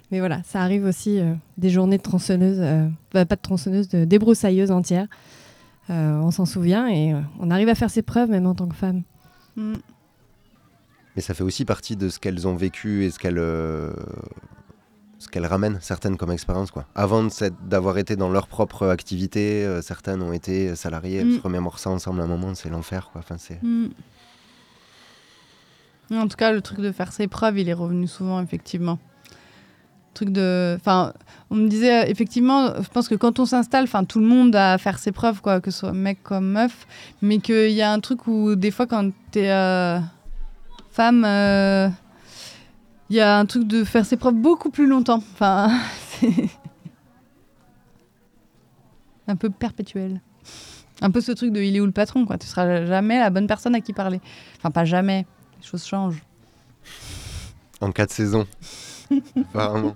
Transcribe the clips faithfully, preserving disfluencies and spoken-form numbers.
Mais voilà, ça arrive aussi euh, des journées de tronçonneuses, euh, bah, pas de tronçonneuses, de débroussailleuses entières. Euh, on s'en souvient et euh, on arrive à faire ses preuves même en tant que femme. Mm. Mais ça fait aussi partie de ce qu'elles ont vécu et ce qu'elles, euh, ce qu'elles ramènent, certaines comme expérience, quoi. Avant de cette- d'avoir été dans leur propre activité, euh, certaines ont été salariées, elles Mm. se remémorent ça ensemble à un moment, c'est l'enfer, quoi. Enfin, c'est... Mm. En tout cas, le truc de faire ses preuves, il est revenu souvent, effectivement. Truc de, enfin, on me disait euh, effectivement, je pense que quand on s'installe, enfin, tout le monde a à faire ses preuves, quoi, que ce soit mec comme meuf, mais qu'il y a un truc où des fois, quand t'es euh, femme, euh, il y a un truc de faire ses preuves beaucoup plus longtemps. Enfin, c'est un peu perpétuel. Un peu ce truc de il est où le patron, quoi. Tu seras jamais la bonne personne à qui parler. Enfin, pas jamais. Les choses changent. En quatre saisons, apparemment.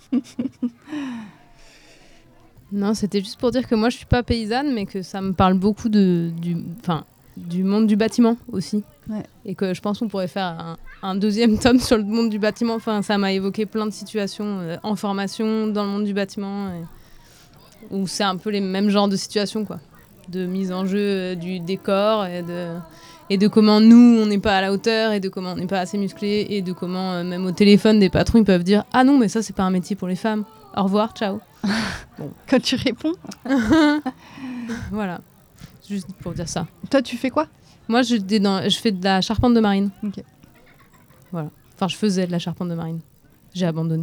Non, c'était juste pour dire que moi, je suis pas paysanne, mais que ça me parle beaucoup de, du, enfin, du monde du bâtiment aussi. Ouais. Et que je pense qu'on pourrait faire un, un deuxième tome sur le monde du bâtiment. Enfin, ça m'a évoqué plein de situations euh, en formation dans le monde du bâtiment, et, où c'est un peu les mêmes genres de situations, quoi. De mise en jeu euh, du décor et de, et de comment nous, on n'est pas à la hauteur, et de comment on n'est pas assez musclé, et de comment, euh, même au téléphone, des patrons, ils peuvent dire « Ah non, mais ça, c'est pas un métier pour les femmes. Au revoir, ciao. » Quand tu réponds, Voilà, juste pour dire ça. toi, tu fais quoi? Moi, je, des- dans- je fais de la charpente de marine. Ok. Voilà. Enfin, je faisais de la charpente de marine. J'ai abandonné.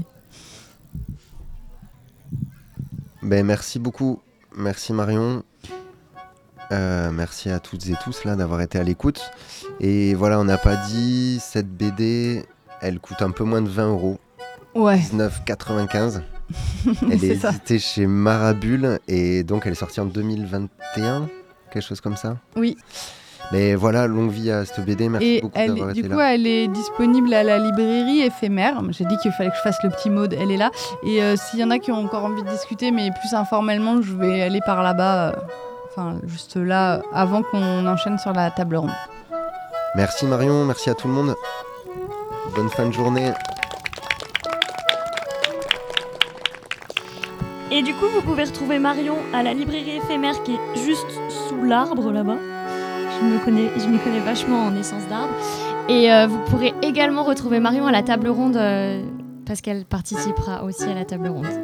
Ben, merci beaucoup. Merci Marion. Euh, merci à toutes et tous là d'avoir été à l'écoute. Et voilà, on n'a pas dit, cette B D, elle coûte un peu moins de vingt euros. Ouais. dix-neuf euros quatre-vingt-quinze. Elle C'est est ça. éditée chez Marabule et donc elle est sortie en deux mille vingt et un, quelque chose comme ça. Oui. Mais voilà, longue vie à cette B D. Merci Et beaucoup elle, d'avoir du été coup, là. elle est disponible à la librairie éphémère. J'ai dit qu'il fallait que je fasse le petit mot, de- elle est là. Et euh, s'il y en a qui ont encore envie de discuter, mais plus informellement, je vais aller par là-bas, euh, enfin juste là, euh, avant qu'on enchaîne sur la table ronde. Merci Marion, merci à tout le monde. Bonne fin de journée. Et du coup, vous pouvez retrouver Marion à la librairie éphémère qui est juste sous l'arbre là-bas. Je me connais, je m'y connais vachement en essence d'arbre. Et euh, vous pourrez également retrouver Marion à la table ronde euh, parce qu'elle participera aussi à la table ronde.